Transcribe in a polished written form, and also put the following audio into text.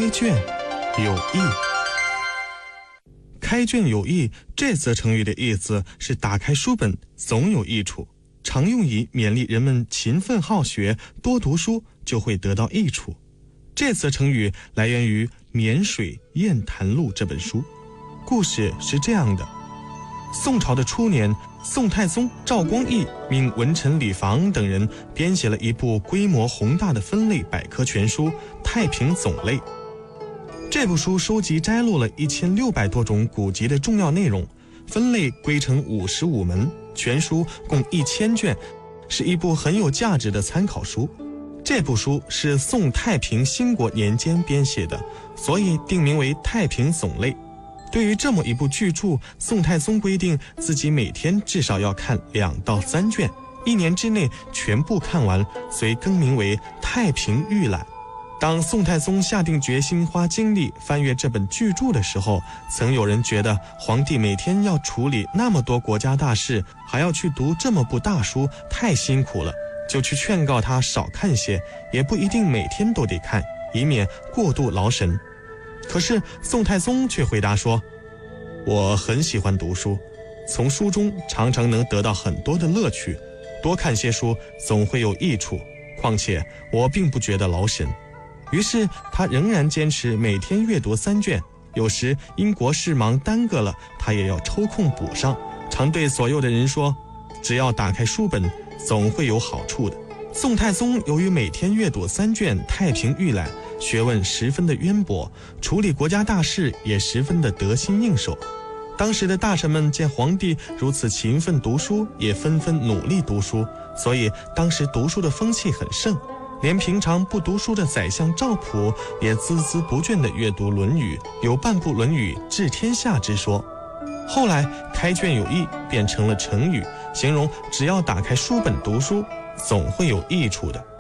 开卷有益。开卷有益这则成语的意思是打开书本总有益处，常用以勉励人们勤奋好学，多读书就会得到益处。这则成语来源于《沔水雁谈录》这本书。故事是这样的：宋朝的初年，宋太宗赵光义命文臣李房等人编写了一部规模宏大的分类百科全书《太平总类》。这部书收集摘录了1600多种古籍的重要内容，分类归成55门，全书共1000卷，是一部很有价值的参考书。这部书是宋太平兴国年间编写的，所以定名为《太平总类》。对于这么一部巨著，宋太宗规定自己每天至少要看2到3卷，1年之内全部看完，遂更名为《太平御览》。当宋太宗下定决心花精力翻阅这本巨著的时候，曾有人觉得皇帝每天要处理那么多国家大事，还要去读这么部大书，太辛苦了，就去劝告他少看些，也不一定每天都得看，以免过度劳神。可是宋太宗却回答说：我很喜欢读书，从书中常常能得到很多的乐趣，多看些书总会有益处，况且我并不觉得劳神。于是他仍然坚持每天阅读3卷，有时因国事忙耽搁了，他也要抽空补上，常对所有的人说，只要打开书本总会有好处的。宋太宗由于每天阅读3卷《太平御览》，学问十分的渊博，处理国家大事也十分的得心应手。当时的大臣们见皇帝如此勤奋读书，也纷纷努力读书，所以当时读书的风气很盛，连平常不读书的宰相赵普也孜孜不倦地阅读《论语》，有半部《论语》治天下之说。后来开卷有益变成了成语，形容只要打开书本读书，总会有益处的。